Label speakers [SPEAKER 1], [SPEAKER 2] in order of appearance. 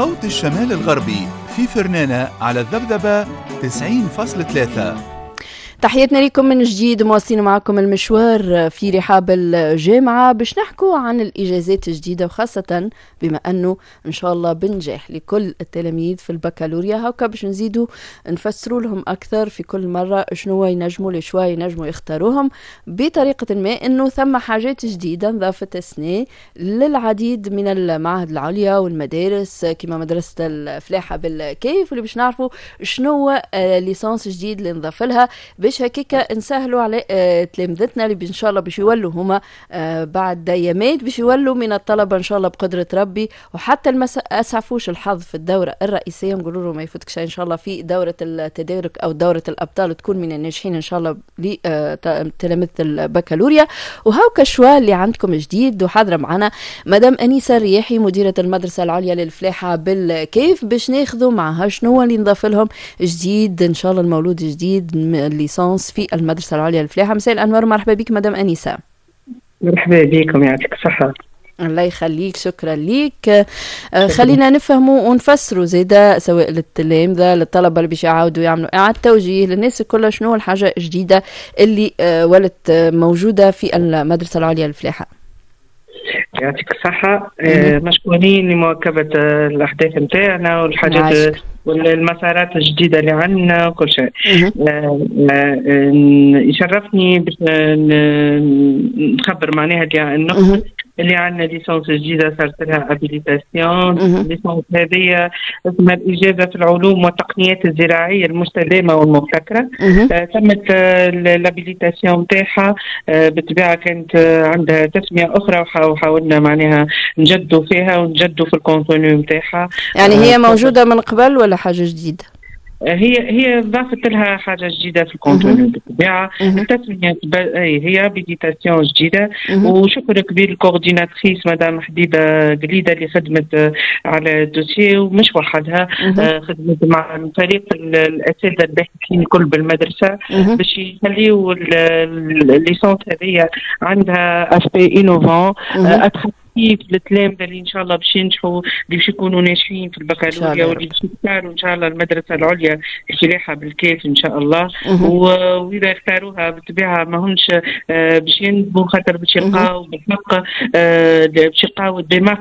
[SPEAKER 1] صوت الشمال الغربي في فرنانة على الذبذبة 90.3.
[SPEAKER 2] تحياتنا لكم من جديد، مواصلين معكم المشوار في رحاب الجامعة باش نحكوا عن الإجازات الجديدة، وخاصة بما أنه إن شاء الله بنجاح لكل التلاميذ في البكالوريا. هكا باش نزيدوا نفسروا لهم أكثر في كل مرة شنو ينجموا لشوي ينجموا يختاروهم بطريقة ما. أنه ثم حاجات جديدة نضافت السنة للعديد من المعاهد العليا والمدارس كما مدرسة الفلاحة بالكيف، اللي باش نعرفوا شنو ليسانس جديد اللي نضاف لها باش هكاكا نسهلوا على تلامذتنا اللي ان شاء الله باش يولوا هما بعد ايامات باش يولوا من الطلبه ان شاء الله بقدره ربي. وحتى اسعفوش الحظ في الدوره الرئيسيه، نقولوا له ما يفوتكش ان شاء الله في دوره التدارك او دوره الابطال تكون من الناجحين ان شاء الله لتلامذه البكالوريا. وهاكا شوى اللي عندكم جديد وحاضره معنا مدام انيسه الرياحي مديره المدرسه العليا للفلاحه بالكيف باش ناخذوا معها شنو اللي نضاف لهم جديد ان شاء الله. المولود جديد ليسانس في المدرسة العليا للفلاحة. مساء الأنوار، مرحبا بك مدام أنيسة.
[SPEAKER 3] مرحبا بكم، يعطيك الصحة.
[SPEAKER 2] الله يخليك، شكرا ليك. خلينا نفهموا ونفسروا زيدا سواء للتلامذة للطلبة اللي باش يعاودوا يعملوا إعادة توجيه للناس كلها شنو الحاجة الجديدة اللي ولت موجودة في المدرسة العليا للفلاحة.
[SPEAKER 3] يعطيك الصحة. مشكورين لمواكبة الأحداث نتاعنا والحاجات والمسارات الجديدة اللي عندنا وكل شيء. يشرفني باش نخبر معناها النقطة اللي عندنا ليسانس جديدة صارت لها ابيليتاسيون. ليسانس هذه اسمها الإجازة في العلوم والتقنيات الزراعية المستدامة والمبتكرة. تمت الابيليتاسيون نتاعها بالطبيعة كانت عندها تسمية أخرى وحاولنا معناها نجدوا فيها ونجدوا في الكونتونيو نتاعها.
[SPEAKER 2] يعني هي موجودة من قبل ولا حاجة جديدة؟
[SPEAKER 3] هي ضافت لها حاجه جديده في الكونتوني بالطبيعه. التسميه هي بيديتاسيون جديده. وشكر كبير للكورديناتريس مدام حبيبه قليده اللي خدمت على الدوسيي ومش وحدها، خدمت مع فريق الاساتذه الباحثين الكل بالمدرسه باش يخليوا الليسانس هذه عندها اسبي انوفون كيف التلامذة اللي ان شاء الله باش ينجحوا اللي باش يكونوا ناجحين في البكالوريا واللي باش يختاروا ان شاء الله المدرسه العليا الفلاحه بالكيف ان شاء الله. واذا اختاروها بالطبيعه ما همش باش يندموا خاطر باش يلقاو بالحق باش يلقاو الدماغ